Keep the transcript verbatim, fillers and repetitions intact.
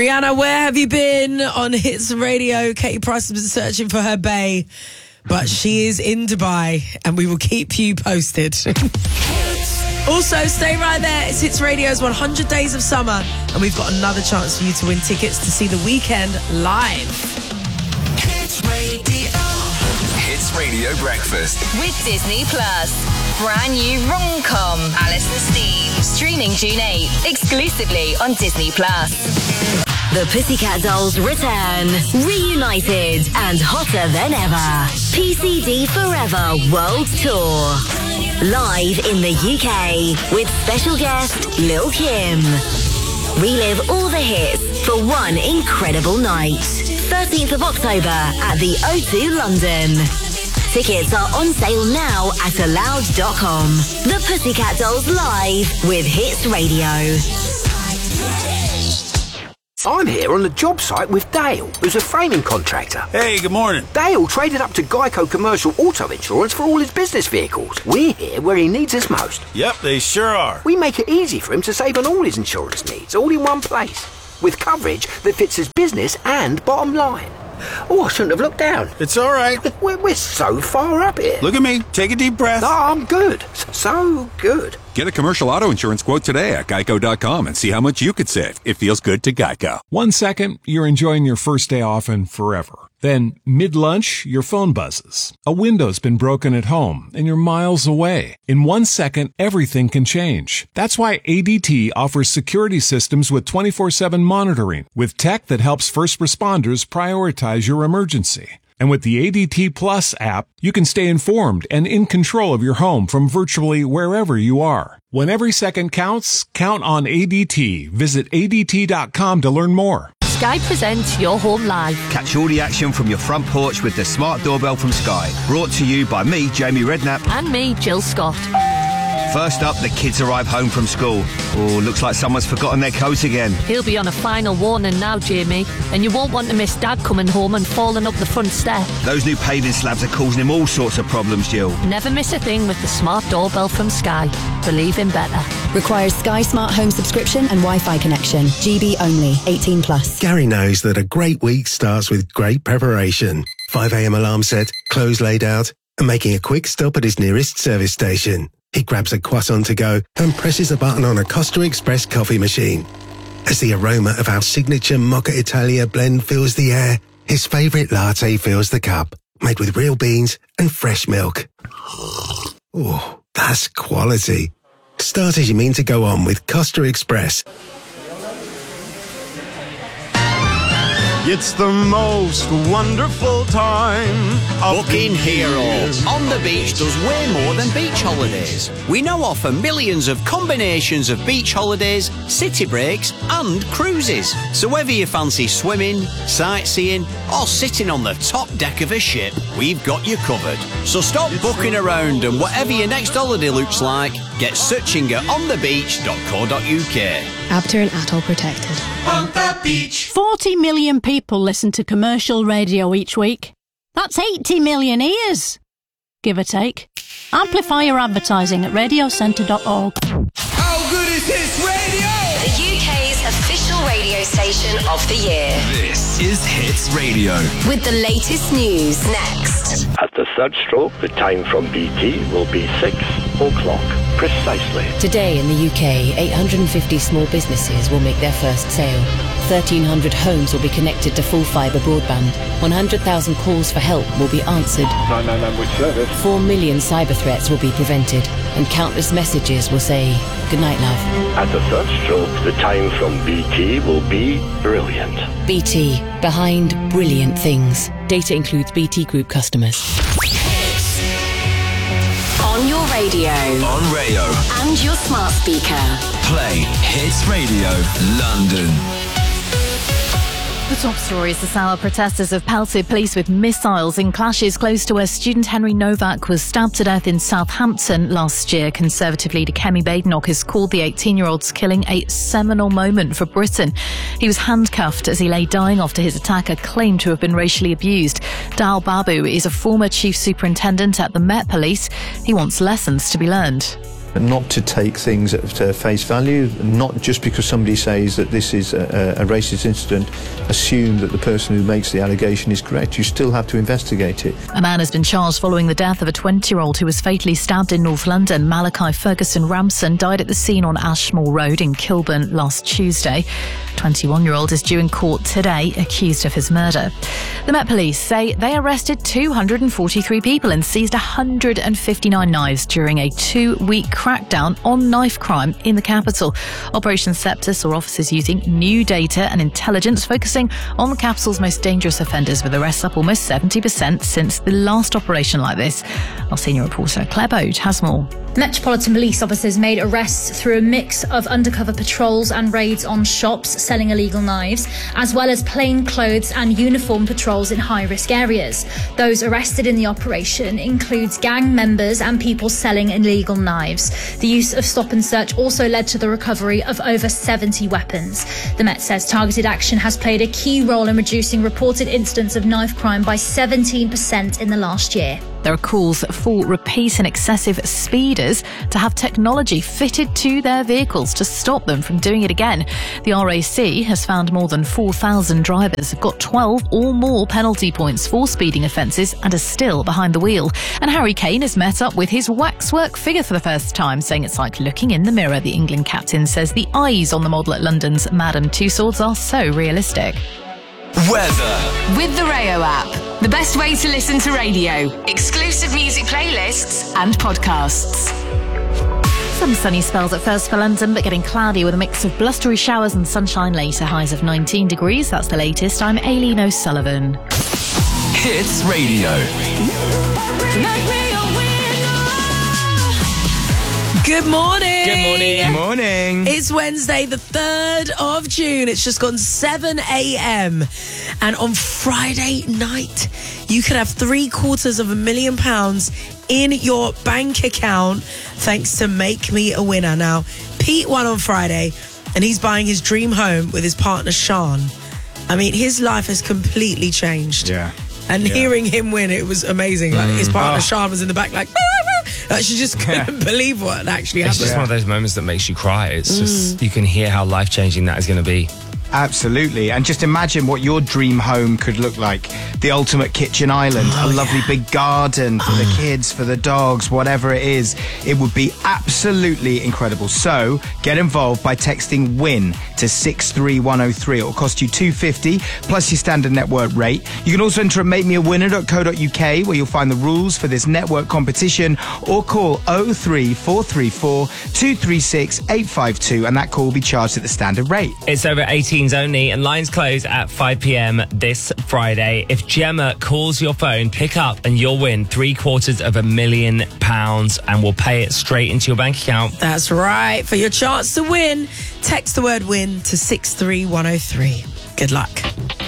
Rihanna, where have you been on Hits Radio? Katie Price has been searching for her bae, but she is in Dubai, and we will keep you posted. Also, stay right there. It's Hits Radio's one hundred Days of Summer, and we've got another chance for you to win tickets to see The Weeknd live. Hits Radio. Hits Radio Breakfast with Disney Plus. Brand new rom-com, Alice and Steve, streaming June eighth, exclusively on Disney Plus. The Pussycat Dolls return, reunited and hotter than ever. P C D Forever World Tour. Live in the U K with special guest Lil' Kim. Relive all the hits for one incredible night. thirteenth of October at the O two London. Tickets are on sale now at aloud dot com. The Pussycat Dolls live with Hits Radio. I'm here on the job site with Dale, who's a framing contractor. Hey, good morning. Dale traded up to Geico Commercial Auto Insurance for all his business vehicles. We're here where he needs us most. Yep, they sure are. We make it easy for him to save on all his insurance needs, all in one place, with coverage that fits his business and bottom line. Oh, I shouldn't have looked down. It's all right. We're, we're so far up here. Look at me. Take a deep breath. No, I'm good. So good. Get a commercial auto insurance quote today at geico dot com and see how much you could save. It feels good to Geico. One second, you're enjoying your first day off and forever. Then, mid-lunch, your phone buzzes. A window's been broken at home, and you're miles away. In one second, everything can change. That's why A D T offers security systems with twenty-four seven monitoring, with tech that helps first responders prioritize your emergency. And with the A D T Plus app, you can stay informed and in control of your home from virtually wherever you are. When every second counts, count on A D T. Visit A D T dot com to learn more. Sky presents Your Home Live. Catch all the action from your front porch with the smart doorbell from Sky. Brought to you by me, Jamie Redknapp. And me, Jill Scott. First up, the kids arrive home from school. Oh, looks like someone's forgotten their coat again. He'll be on a final warning now, Jamie. And you won't want to miss Dad coming home and falling up the front step. Those new paving slabs are causing him all sorts of problems, Jill. Never miss a thing with the smart doorbell from Sky. Believe in better. Requires Sky Smart Home subscription and Wi-Fi connection. G B only. eighteen plus. Gary knows that a great week starts with great preparation. five a.m. alarm set, clothes laid out, and making a quick stop at his nearest service station. He grabs a croissant to go and presses a button on a Costa Express coffee machine. As the aroma of our signature Mocha Italia blend fills the air, his favourite latte fills the cup, made with real beans and fresh milk. Oh, that's quality. Start as you mean to go on with Costa Express. It's the most wonderful time. Booking Hero on the beach does way more than beach holidays. We now offer millions of combinations of beach holidays, city breaks and cruises. So whether you fancy swimming, sightseeing or sitting on the top deck of a ship, we've got you covered. So stop booking around, and whatever your next holiday looks like, get searching at on the beach dot co dot U K. Abter and Atoll protected. On the beach. forty million people listen to commercial radio each week. That's eighty million ears, give or take. Amplify your advertising at radio centre dot org. How good is Hits Radio? The U K's official radio station of the year. This is Hits Radio. With the latest news next. At the third stroke, the time from B T will be six o'clock precisely. Today in the U K, eight hundred fifty small businesses will make their first sale. thirteen hundred homes will be connected to full fibre broadband. one hundred thousand calls for help will be answered. nine nine nine, which service? four million cyber threats will be prevented. And countless messages will say, good night, love. At the third stroke, the time from B T will be brilliant. B T, behind brilliant things. Data includes B T Group customers. On your radio. On Rayo. And your smart speaker. Play Hits Radio London. The top story is this hour. Protesters have pelted police with missiles in clashes close to where student Henry Novak was stabbed to death in Southampton last year. Conservative leader Kemi Badenoch has called the eighteen-year-old's killing a seminal moment for Britain. He was handcuffed as he lay dying after his attacker claimed to have been racially abused. Dal Babu is a former chief superintendent at the Met Police. He wants lessons to be learned. not to take things at uh, face value, not just because somebody says that this is a, a racist incident, assume that the person who makes the allegation is correct. You still have to investigate it. A man has been charged following the death of a twenty-year-old who was fatally stabbed in North London. Malachi Ferguson Ramson died at the scene on Ashmore Road in Kilburn last Tuesday. twenty-one-year-old is due in court today, accused of his murder. The Met Police say they arrested two hundred forty-three people and seized one hundred fifty-nine knives during a two-week crackdown on knife crime in the capital. Operation Septus saw officers using new data and intelligence focusing on the capital's most dangerous offenders, with arrests up almost seventy percent since the last operation like this. Our senior reporter Claire Bode has more. Metropolitan Police officers made arrests through a mix of undercover patrols and raids on shops selling illegal knives, as well as plain clothes and uniform patrols in high-risk areas. Those arrested in the operation includes gang members and people selling illegal knives. The use of stop and search also led to the recovery of over seventy weapons. The Met says targeted action has played a key role in reducing reported incidents of knife crime by seventeen percent in the last year. There are calls for repeat and excessive speeders to have technology fitted to their vehicles to stop them from doing it again. The R A C has found more than four thousand drivers have got twelve or more penalty points for speeding offences and are still behind the wheel. And Harry Kane has met up with his waxwork figure for the first time, saying it's like looking in the mirror. The England captain says the eyes on the model at London's Madame Tussauds are so realistic. Weather. With the Rayo app, the best way to listen to radio, exclusive music playlists and podcasts. Some sunny spells at first for London, but getting cloudy with a mix of blustery showers and sunshine later. Highs of nineteen degrees. That's the latest. I'm Aileen O'Sullivan. Hits Radio. Good morning. Good morning. Good morning. It's Wednesday, the third of June. It's just gone seven a.m. And on Friday night, you could have three quarters of a million pounds in your bank account thanks to Make Me a Winner. Now, Pete won on Friday, and he's buying his dream home with his partner, Sean. I mean, his life has completely changed. Yeah. And yeah. hearing him win, it was amazing. Like, mm. his partner, oh. Sean, was in the back like... Like, she just couldn't yeah. believe what actually happened. It's just one of those moments that makes you cry. It's mm. just, you can hear how life-changing that is going to be. Absolutely. And just imagine what your dream home could look like. The ultimate kitchen island, oh, a lovely yeah. big garden for the kids, for the dogs, whatever it is. It would be absolutely incredible. So get involved by texting WIN to six three one oh three. It will cost you two pounds fifty plus your standard network rate. You can also enter at make me a winner dot co dot uk where you'll find the rules for this network competition, or call oh three four three four two three six eight five two and that call will be charged at the standard rate. It's over eighteens only and lines close at five p.m. this Friday. If Gemma calls your phone, pick up and you'll win three quarters of a million pounds and we'll pay it straight into your bank account. That's right. For your chance to win, text the word WIN to six three one oh three. Good luck.